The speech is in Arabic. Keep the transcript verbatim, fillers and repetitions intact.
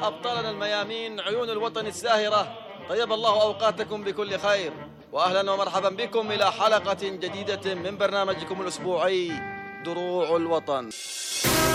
أبطالنا الميامين، عيون الوطن الساهرة، طيب الله أوقاتكم بكل خير، وأهلا ومرحبا بكم إلى حلقة جديدة من برنامجكم الأسبوعي دروع الوطن.